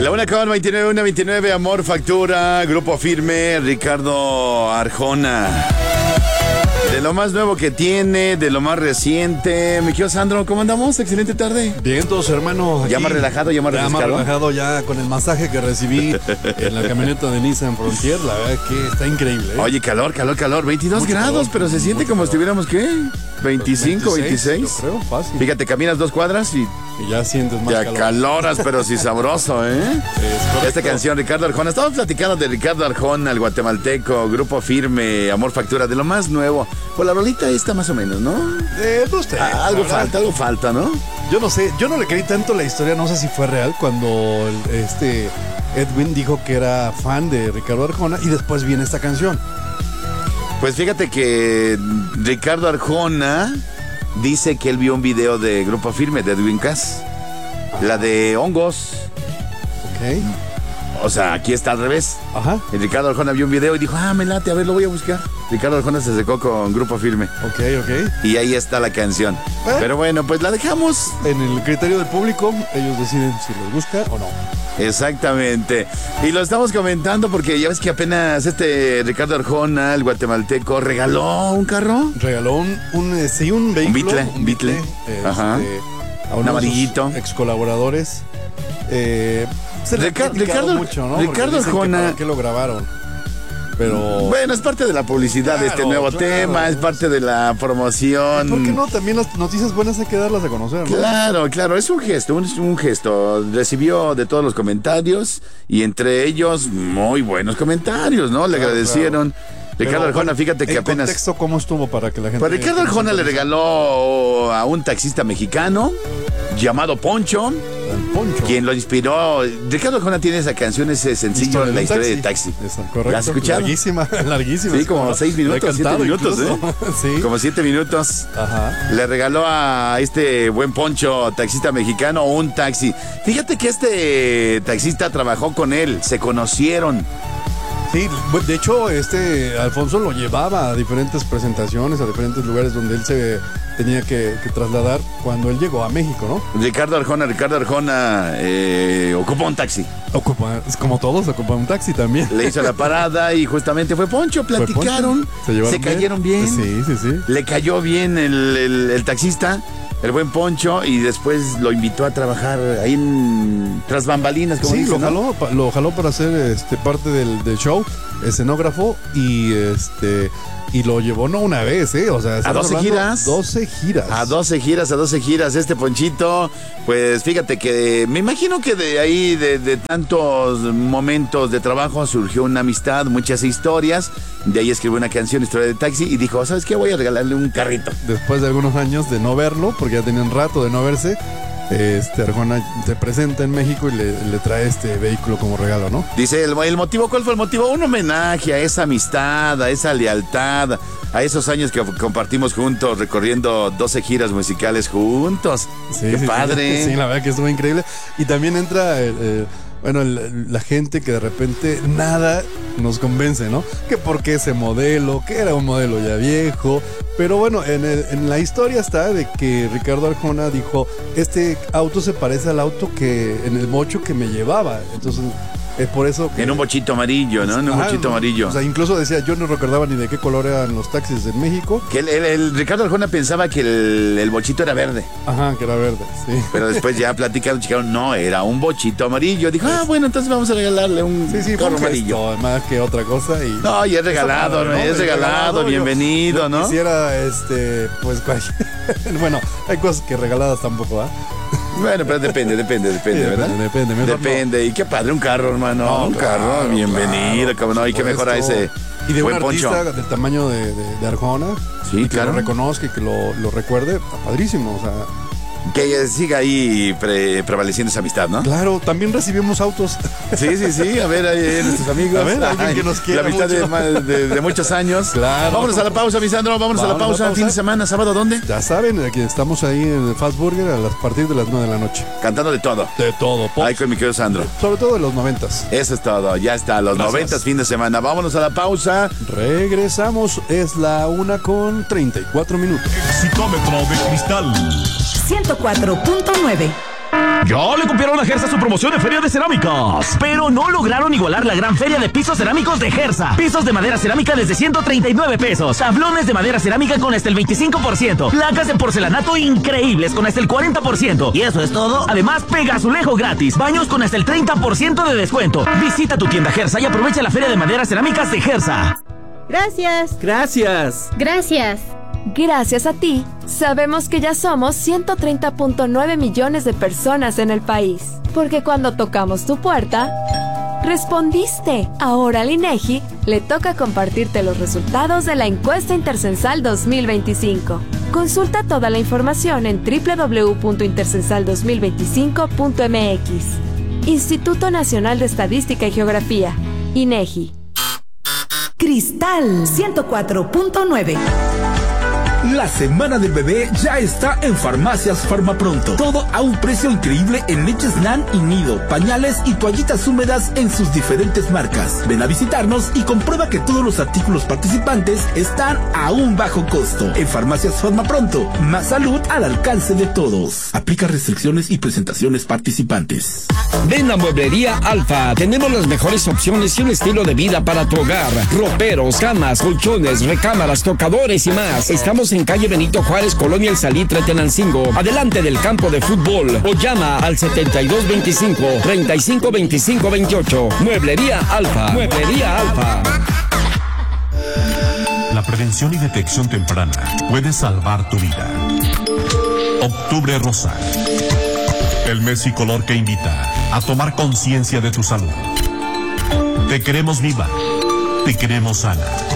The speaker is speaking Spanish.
La 1:29, Amor Factura, Grupo Firme, Ricardo Arjona. De lo más nuevo que tiene, de lo más reciente. Mi querido Sandro, ¿cómo andamos? Excelente tarde. Bien, todos hermanos. ¿Ya más relajado, ya más refrescado? Ya más relajado, ya con el masaje que recibí en la camioneta de Nissan Frontier. La verdad que está increíble, ¿eh? Oye, calor. 22 mucho grados, calor, pero se siente como si estuviéramos, ¿qué? 25, 26. Yo creo, fácil. Fíjate, caminas 2 cuadras y ya sientes más te calor. acaloras, pero sí sabroso, ¿eh? Esta canción, Ricardo Arjona. Estamos platicando de Ricardo Arjona, el guatemalteco, Grupo Firme, Amor Factura, de lo más nuevo. Pues la rolita está más o menos, ¿no? Algo falta, ¿no? Yo no sé, yo no le creí tanto la historia, no sé si fue real, cuando Edwin dijo que era fan de Ricardo Arjona y después viene esta canción. Pues fíjate que Ricardo Arjona dice que él vio un video de Grupo Firme, de Edwin Cass. La de Hongos. Ok. O sea, aquí está al revés. Ajá. Y Ricardo Arjona vio un video y dijo, me late, a ver, lo voy a buscar. Ricardo Arjona se secó con Grupo Firme. Ok. Y ahí está la canción. Pero bueno, pues la dejamos. En el criterio del público, ellos deciden si les gusta o no. Exactamente. Y lo estamos comentando porque ya ves que apenas Ricardo Arjona, el guatemalteco, regaló un carro. Regaló un vehículo. Un Beetle. Ajá. A un amarillito. Ex colaboradores. Ricardo, mucho, ¿no? Ricardo Arjona. ¿Por qué lo grabaron? Pero bueno, es parte de la publicidad de este nuevo tema, es parte de la promoción. ¿Por qué no? También las noticias buenas hay que darlas a conocer, ¿no? Claro, es un gesto. Recibió de todos los comentarios y entre ellos muy buenos comentarios, ¿no? Le agradecieron. Ricardo Arjona, fíjate que apenas... ¿El contexto cómo estuvo para que la gente... Pues Ricardo Arjona le regaló a un taxista mexicano llamado Poncho, quien lo inspiró. Ricardo Arjona tiene esa canción, ese sencillo, La historia de taxi. Correcto. ¿La has escuchado? Larguísima. Sí, como 6 minutos, 7 minutos, Sí. Como 7 minutos. Ajá. Le regaló a este buen Poncho, taxista mexicano, un taxi. Fíjate que este taxista trabajó con él, se conocieron. Sí, de hecho, Alfonso lo llevaba a diferentes presentaciones, a diferentes lugares donde él se tenía que trasladar cuando él llegó a México, ¿no? Ricardo Arjona ocupó un taxi. Es como todos, ocupa un taxi también. Le hizo la parada y justamente fue Poncho, platicaron, se cayeron bien. Sí. Le cayó bien el taxista, el buen Poncho, y después lo invitó a trabajar ahí tras bambalinas, como dice, lo jaló para hacer parte del show, escenógrafo, y lo llevó no una vez, o sea, a 12 giras. 12 giras. A 12 giras, Ponchito. Pues fíjate que me imagino que de ahí, de tantos momentos de trabajo, surgió una amistad, muchas historias. De ahí escribió una canción, Historia de Taxi, y dijo, ¿sabes qué? Voy a regalarle un carrito. Después de algunos años de no verlo, porque ya tenían rato de no verse, Arjona se presenta en México y le trae este vehículo como regalo, ¿no? Dice, ¿el motivo? ¿Cuál fue el motivo? Un homenaje a esa amistad, a esa lealtad, a esos años que compartimos juntos, recorriendo 12 giras musicales juntos. ¡Qué padre! Sí, la verdad que estuvo increíble. Y también entra... la gente que de repente nada nos convence, ¿no? Que porque ese modelo, que era un modelo ya viejo. Pero bueno, en la historia está de que Ricardo Arjona dijo, este auto se parece al auto en el bocho que me llevaba. Entonces, es por eso que... En un bochito amarillo, ¿no? En un bochito amarillo. O sea, incluso decía, yo no recordaba ni de qué color eran los taxis en México. Que el Ricardo Arjona pensaba que el bochito era verde. Ajá, que era verde, sí. Pero después ya platicaron, chicaron, no, era un bochito amarillo. Dijo, bueno, entonces vamos a regalarle un carro amarillo. Más que otra cosa. No, y es regalado, ¿no? Es regalado, bienvenido, ¿no? Quisiera, pues, bueno, hay cosas que regaladas tampoco, ¿ah? Bueno, pero depende, ¿verdad? Depende. Y qué padre, un carro, hermano. Un carro, bienvenido, cabrón. No, y qué mejora ese. Y de un artista del tamaño de Arjona. Sí, que lo reconozca y que lo recuerde, está padrísimo, o sea. Que siga ahí prevaleciendo esa amistad, ¿no? Claro, también recibimos autos. Sí. A ver, ahí nuestros amigos. A ver, alguien que nos quiera. La amistad de muchos años. Claro. Vámonos a la pausa, mi Sandro. Vámonos a la pausa. Fin de semana, sábado, ¿dónde? Ya saben, aquí estamos ahí en el Fast Burger a partir de las 9 de la noche. Cantando de todo. De todo. Ahí con mi querido Sandro. Sobre todo de los 90s. Eso es todo. Ya está, los 90s, fin de semana. Vámonos a la pausa. Regresamos. Es la 1:34. Excitómetro de cristal 104.9. Ya le copiaron a Gersa su promoción de Feria de Cerámicas, pero no lograron igualar la gran feria de pisos cerámicos de Gersa. Pisos de madera cerámica desde 139 pesos. Tablones de madera cerámica con hasta el 25%. Placas de porcelanato increíbles con hasta el 40%. Y eso es todo. Además, pega azulejo gratis. Baños con hasta el 30% de descuento. Visita tu tienda Gersa y aprovecha la Feria de Madera Cerámicas de Gersa. Gracias. Gracias. Gracias. Gracias a ti, sabemos que ya somos 130.9 millones de personas en el país. Porque cuando tocamos tu puerta, respondiste. Ahora al INEGI le toca compartirte los resultados de la encuesta Intercensal 2025. Consulta toda la información en www.intercensal2025.mx. Instituto Nacional de Estadística y Geografía, INEGI. Cristal 104.9. La semana del bebé ya está en Farmacias Farmapronto. Todo a un precio increíble en leches Nan y Nido, pañales y toallitas húmedas en sus diferentes marcas. Ven a visitarnos y comprueba que todos los artículos participantes están a un bajo costo. En Farmacias Farmapronto, más salud al alcance de todos. Aplica restricciones y presentaciones participantes. Ven a Mueblería Alfa. Tenemos las mejores opciones y un estilo de vida para tu hogar. Roperos, camas, colchones, recámaras, tocadores y más. Estamos en calle Benito Juárez, Colonia El Salitre, Tenancingo, adelante del campo de fútbol, o llama al 7225-352528. Mueblería Alfa. Mueblería Alfa. La prevención y detección temprana puede salvar tu vida. Octubre Rosa. El mes y color que invita a tomar conciencia de tu salud. Te queremos viva. Te queremos sana.